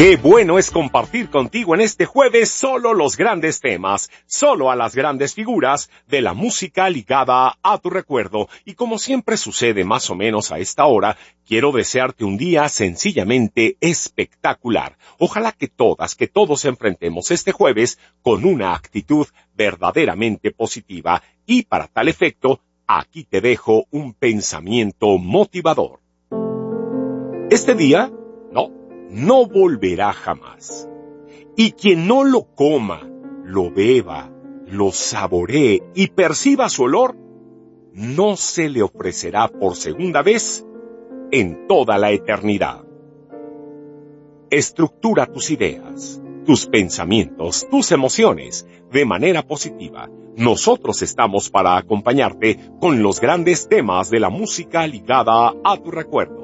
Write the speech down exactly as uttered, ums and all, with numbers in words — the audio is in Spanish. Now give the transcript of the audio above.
Qué bueno es compartir contigo en este jueves solo los grandes temas, solo a las grandes figuras de la música ligada a tu recuerdo. Y como siempre sucede más o menos a esta hora, quiero desearte un día sencillamente espectacular. Ojalá que todas, que todos enfrentemos este jueves con una actitud verdaderamente positiva. Y para tal efecto, aquí te dejo un pensamiento motivador. Este día, no. no volverá jamás. Y quien no lo coma, lo beba, lo saboree y perciba su olor, no se le ofrecerá por segunda vez en toda la eternidad. Estructura tus ideas, tus pensamientos, tus emociones de manera positiva. Nosotros estamos para acompañarte con los grandes temas de la música ligada a tu recuerdo.